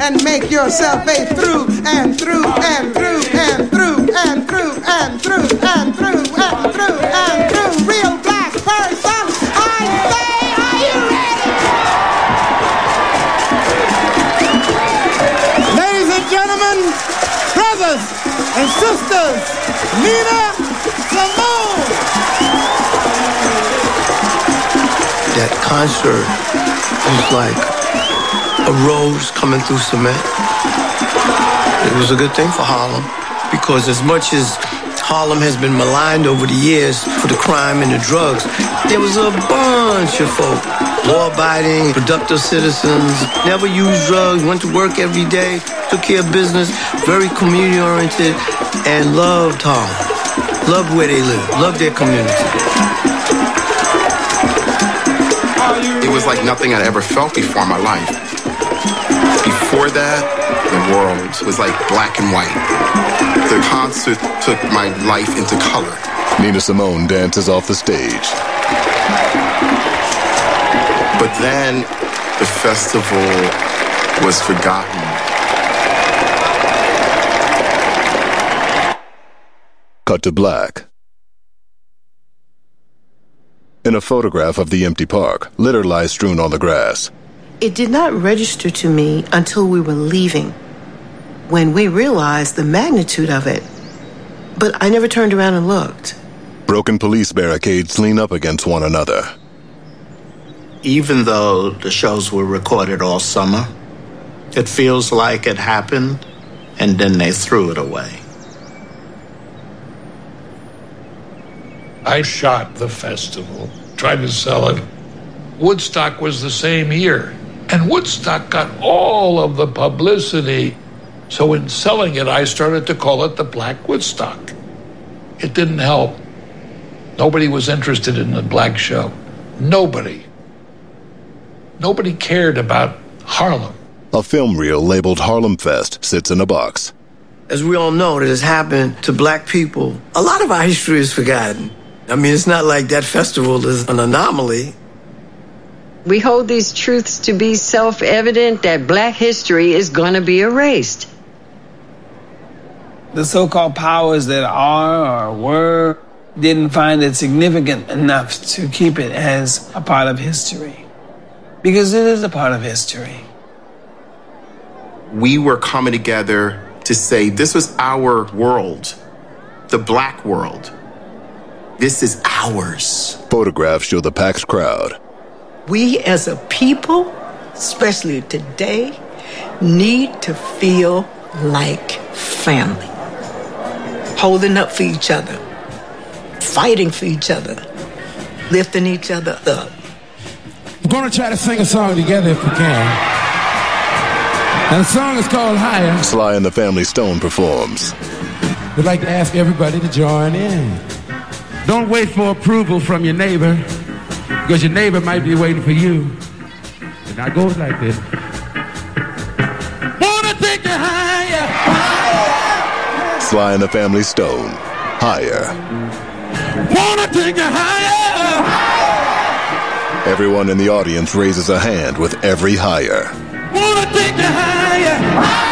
and make yourself a through and through and through and through and through and through and through and through and through real black person. I say, are you ready? Ladies and gentlemen, brothers and sisters, Nina Simone. That concert was like a rose coming through cement. It was a good thing for Harlem because as much as Harlem has been maligned over the years for the crime and the drugs, there was a bunch of folk, law-abiding, productive citizens, never used drugs, went to work every day, took care of business, very community-oriented, and loved Harlem, loved where they lived, loved their community. It was like nothing I'd ever felt before in my life. Before that, the world was like black and white. The concert took my life into color. Nina Simone dances off the stage. But then the festival was forgotten. Cut to black. In a photograph of the empty park, litter lies strewn on the grass. It did not register to me until we were leaving, when we realized the magnitude of it. But I never turned around and looked. Broken police barricades lean up against one another. Even though the shows were recorded all summer, it feels like it happened and then they threw it away. I shot the festival, tried to sell it. Woodstock was the same year, and Woodstock got all of the publicity. So in selling it, I started to call it the Black Woodstock. It didn't help. Nobody was interested in the black show. Nobody. Nobody cared about Harlem. A film reel labeled Harlem Fest sits in a box. As we all know, that has happened to black people. A lot of our history is forgotten. I mean, it's not like that festival is an anomaly. We hold these truths to be self-evident that black history is going to be erased. The so-called powers that are or were didn't find it significant enough to keep it as a part of history. Because it is a part of history. We were coming together to say this was our world, the black world. This is ours. Photographs show the packed crowd. We as a people, especially today, need to feel like family. Holding up for each other, fighting for each other, lifting each other up. We're going to try to sing a song together if we can. And the song is called Higher. Sly and the Family Stone performs. We'd like to ask everybody to join in. Don't wait for approval from your neighbor, because your neighbor might be waiting for you. And I goes like this. Wanna take you higher, higher. Sly and the Family Stone. Higher. Wanna take you higher, higher. Everyone in the audience raises a hand with every higher. Wanna take you higher, higher.